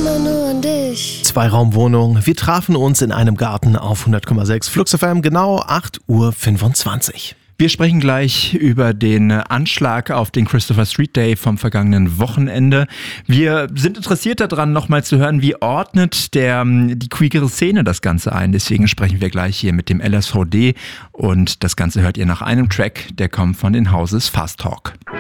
immer nur an dich. Zweiraumwohnung. Wir trafen uns in einem Garten auf 100,6 Flux FM, genau 8:25 Uhr. Wir sprechen gleich über den Anschlag auf den Christopher Street Day vom vergangenen Wochenende. Wir sind interessiert daran, nochmal zu hören, wie ordnet die queere Szene das Ganze ein. Deswegen sprechen wir gleich hier mit dem LSVD und das Ganze hört ihr nach einem Track, der kommt von den Houses Fast Talk.